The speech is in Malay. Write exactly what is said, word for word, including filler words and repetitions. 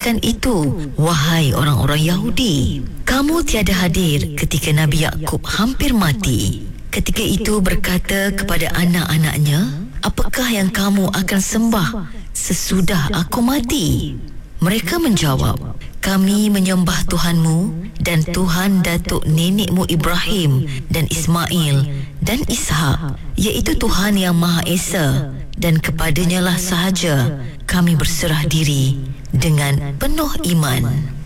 mengatakan itu, wahai orang-orang Yahudi, kamu tiada hadir ketika Nabi Yakub hampir mati. Ketika itu berkata kepada anak-anaknya, apakah yang kamu akan sembah sesudah aku mati? Mereka menjawab, kami menyembah Tuhanmu dan Tuhan datuk nenekmu Ibrahim dan Ismail dan Ishak, iaitu Tuhan yang Maha Esa, dan kepadanya lah sahaja kami berserah diri dengan penuh iman.